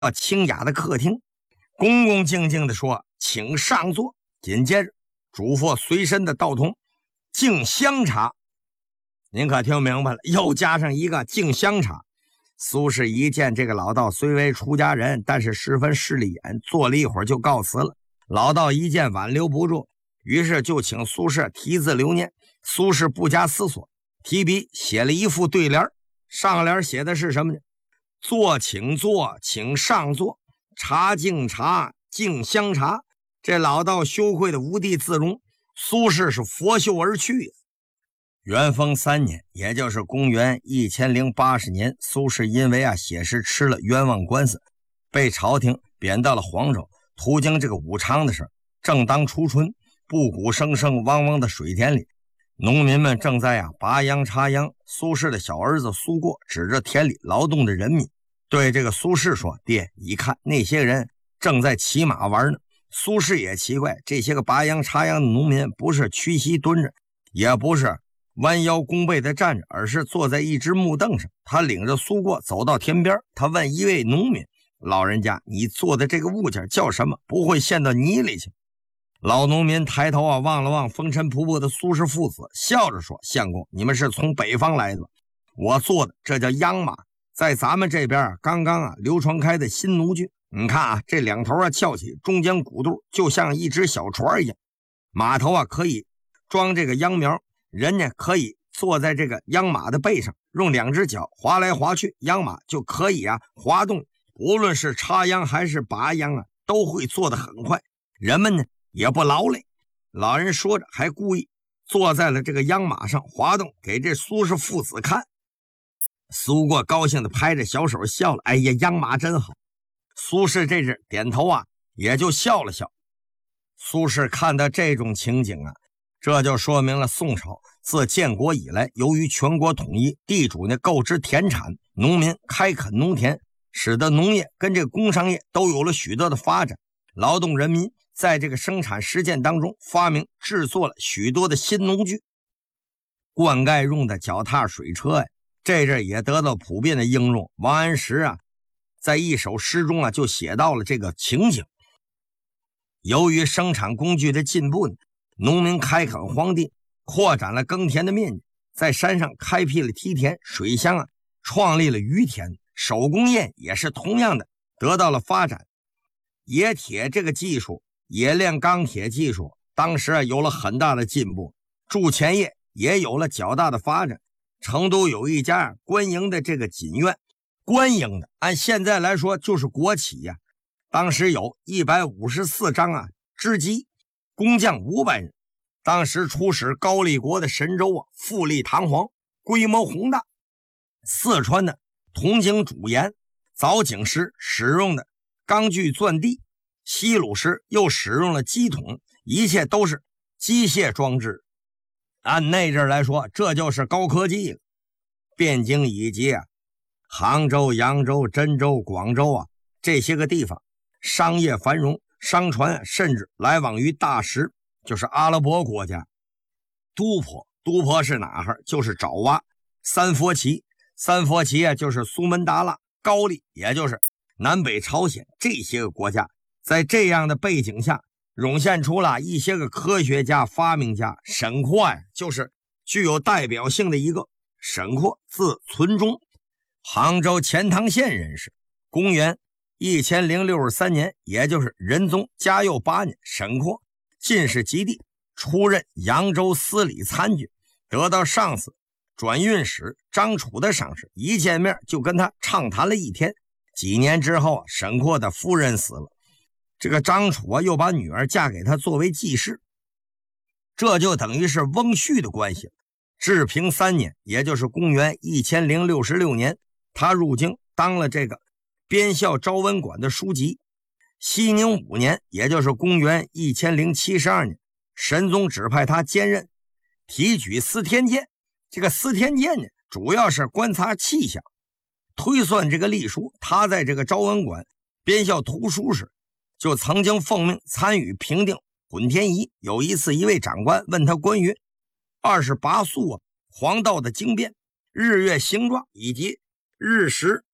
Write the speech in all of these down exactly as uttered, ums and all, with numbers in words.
清雅的客厅，恭恭敬敬地说：“请上座。”紧接着嘱咐随身的道童敬香茶。您可听明白了，又加上一个敬香茶。苏轼一见这个老道虽为出家人，但是十分势利眼，坐了一会儿就告辞了。老道一见挽留不住，于是就请苏轼题字留念。苏轼不加思索，提笔写了一副对联，上联写的是什么呢？坐请坐，请上座，茶敬茶，敬香茶。这老道羞愧的无地自容，苏轼是拂袖而去。元丰三年，也就是公元一千零八十年，苏轼因为啊写诗吃了冤枉官司，被朝廷贬到了黄州。途经这个武昌的时候，正当初春，布谷声声汪汪的水田里，农民们正在啊拔秧插秧。苏轼的小儿子苏过指着田里劳动的人民，对这个苏轼说：“爹，你看那些人正在骑马玩呢。”苏轼也奇怪，这些个拔秧插秧的农民不是屈膝蹲着，也不是弯腰弓背的站着，而是坐在一只木凳上。他领着苏过走到田边，他问一位农民：“老人家，你做的这个物件叫什么？不会陷到泥里去？”老农民抬头啊望了望风尘仆仆的苏轼父子，笑着说：“相公，你们是从北方来的吧？我做的这叫秧马，在咱们这边啊刚刚啊流传开的新奴具。你看啊，这两头啊翘起，中间鼓肚就像一只小船一样。马头啊可以装这个秧苗，人家可以坐在这个秧马的背上，用两只脚滑来滑去，秧马就可以啊滑动。无论是插秧还是拔秧啊，都会做得很快，人们呢也不劳累。”老人说着，还故意坐在了这个秧马上滑动，给这苏轼父子看。苏过高兴地拍着小手笑了：“哎呀，秧马真好。”苏轼这是点头啊，也就笑了笑。苏轼看到这种情景啊，这就说明了宋朝自建国以来，由于全国统一，地主呢购置田产，农民开垦农田，使得农业跟这个工商业都有了许多的发展。劳动人民在这个生产实践当中发明制作了许多的新农具，灌溉用的脚踏水车呀，这阵也得到普遍的应用。王安石啊在一首诗中啊就写到了这个情景。由于生产工具的进步呢，农民开垦荒地，扩展了耕田的面积，在山上开辟了梯田，水乡啊创立了渔田，手工业也是同样的得到了发展。冶铁这个技术，冶炼钢铁技术当时啊有了很大的进步，铸钱业也有了较大的发展。成都有一家官营的这个锦院，官营的按现在来说就是国企呀、啊，当时有一百五十四张啊织机，工匠五百人。当时出使高丽国的神州啊富丽堂皇，规模宏大。四川的铜井主盐凿井时使用的钢锯钻地，西鲁时又使用了机筒，一切都是机械装置。按那阵来说，这就是高科技了。汴京以及啊杭州、扬州、真州、广州啊这些个地方商业繁荣，商船、啊、甚至来往于大食，就是阿拉伯国家。都颇，都颇是哪儿？就是爪哇。三佛齐，三佛齐啊就是苏门答腊。高丽也就是南北朝鲜，这些个国家在这样的背景下涌现出了一些个科学家、发明家。沈括呀就是具有代表性的一个。沈括字存中，杭州钱塘县人士。公元一千零六十三年，也就是仁宗嘉佑八年，沈括进士及第，出任扬州司礼参军，得到上司转运使张楚的赏识。一见面就跟他畅谈了一天。几年之后，沈括的夫人死了，这个张楚啊又把女儿嫁给他作为继室，这就等于是翁婿的关系了。治平三年，也就是公元一千零六十六年，他入京当了这个编校昭文馆的书籍。熙宁五年，也就是公元一千零七十二年，神宗指派他兼任提举司天监。这个司天监呢，主要是观察气象，推算这个历书。他在这个昭文馆编校图书时，就曾经奉命参与评定浑天仪。有一次，一位长官问他关于二十八宿啊黄道的经变、日月形状以及日食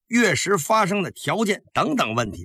月食发生的条件等等问题。